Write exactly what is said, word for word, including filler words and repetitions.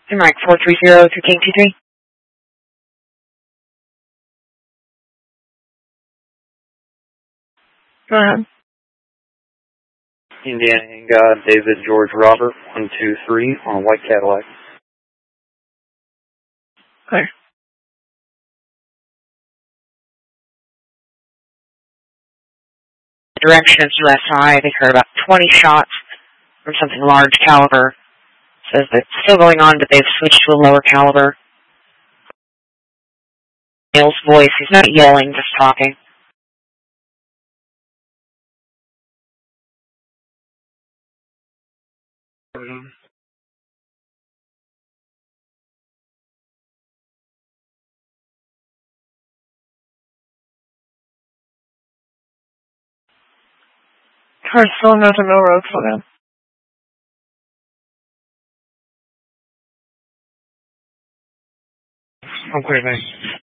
Mike four three zero to King T three. Go ahead. Indiana Inga, David George Robert, one two three on a white Cadillac. Clear. Direction of U S I, they heard about twenty shots from something large caliber. Says that it's still going on, but they've switched to a lower caliber. Male's voice, he's not yelling, just talking. Mm-hmm. Car's still in Northern Mill Road, slow down. I'm clear, thanks.